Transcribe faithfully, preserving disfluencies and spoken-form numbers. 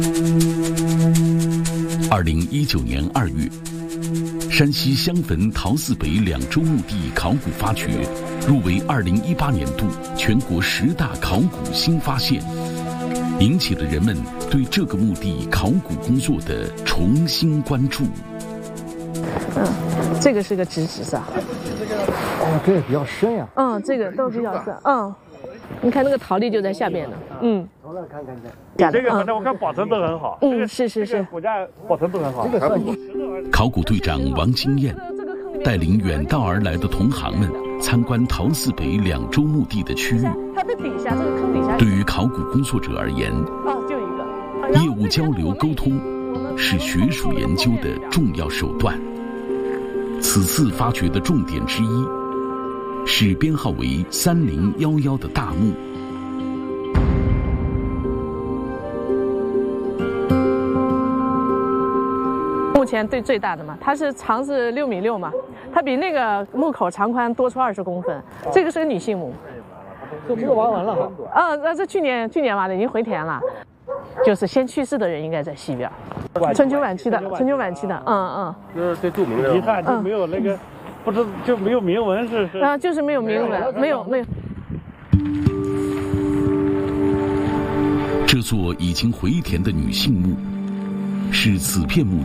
二零一九年二月，山西襄汾陶寺北两周墓地考古发掘入围二零一八年度全国十大考古新发现，引起了人们对这个墓地考古工作的重新关注。 嗯，这个是个直指上。 哦，这个比较深呀。 嗯，这个都比较深。嗯，你看那个陶粒就在下边呢。嗯。 看看看。 这个反正我看保存都很好。 嗯，是是是。 骨架保存都很好。 这个算考古队长王金燕带领远道而来的同行们参观陶寺北两周墓地的区域。 它的底下这个坑底下。 对于考古工作者而言， 哦，就一个。 业务交流沟通是学术研究的重要手段。此次发掘的重点之一是编号为三零一一的大墓。 目前对最大的嘛，它是长是六米六嘛，它比那个墓口长宽多出二十公分。这个是个女性墓。 这墓挖完了哈。 啊，那这去年去年挖的，已经回填了。就是先去世的人应该在西边。春秋晚期的，春秋晚期的，嗯嗯。 这是最著名的。遗憾就没有那个，不知就没有铭文是是。 啊，就是没有铭文，没有没有。 这座已经回填的女性墓，是此片墓